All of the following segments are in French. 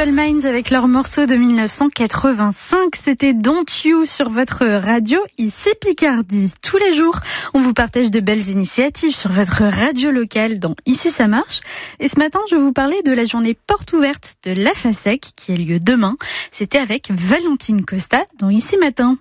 Simple Minds avec leur morceau de 1985. C'était Don't You sur votre radio, ici Picardie. Tous les jours, on vous partage de belles initiatives sur votre radio locale dans Ici ça marche. Et ce matin, je vous parlais de la journée porte ouverte de la FASEC qui a lieu demain. C'était avec Valentine Costa dans Ici Matin.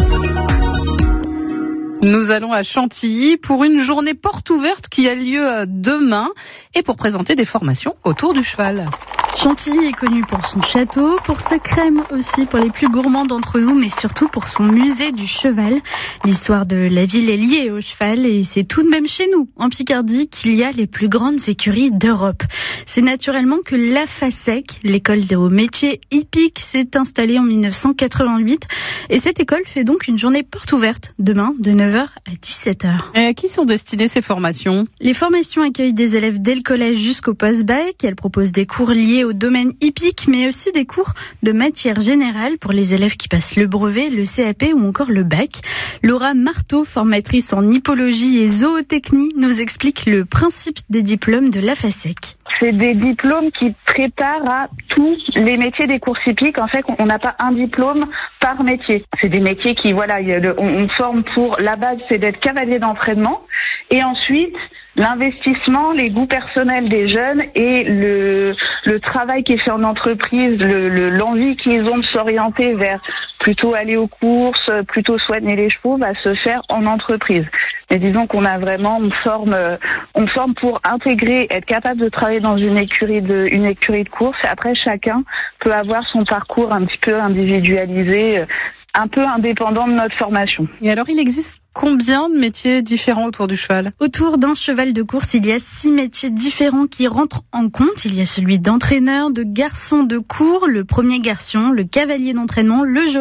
Nous allons à Chantilly pour une journée porte ouverte qui a lieu demain et pour présenter des formations autour du cheval. Chantilly est connu pour son château, pour sa crème aussi, pour les plus gourmands d'entre nous, mais surtout pour son musée du cheval. L'histoire de la ville est liée au cheval et c'est tout de même chez nous, en Picardie, qu'il y a les plus grandes écuries d'Europe. C'est naturellement que la FASEC, l'école des hauts métiers hippiques, s'est installée en 1988 et cette école fait donc une journée porte ouverte demain de 9h à 17h. Et à qui sont destinées ces formations ? Les formations accueillent des élèves dès le collège jusqu'au post-bac. Elles proposent des cours liés au domaine hippique, mais aussi des cours de matière générale pour les élèves qui passent le brevet, le CAP ou encore le bac. Laura Marteau, formatrice en hippologie et zootechnie, nous explique le principe des diplômes de la FASEC. C'est des diplômes qui préparent à tous les métiers des courses hippiques. En fait, on n'a pas un diplôme par métier. C'est des métiers qui, on forme pour, la base, c'est d'être cavalier d'entraînement. Et ensuite, l'investissement, les goûts personnels des jeunes et le travail qui est fait en entreprise, l'envie qu'ils ont de s'orienter vers plutôt aller aux courses, plutôt soigner les chevaux, va se faire en entreprise. Mais disons qu'on a vraiment, on forme pour intégrer, être capable de travailler dans une écurie de course. Et après, chacun peut avoir son parcours un petit peu individualisé, un peu indépendant de notre formation. Et alors, il existe combien de métiers différents autour du cheval ? Autour d'un cheval de course, il y a 6 métiers différents qui rentrent en compte. Il y a celui d'entraîneur, de garçon de cours, le premier garçon, le cavalier d'entraînement, le jockey